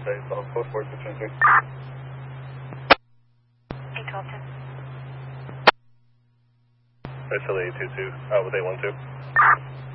Okay, so code 4223. 812. Philly 22, with 812.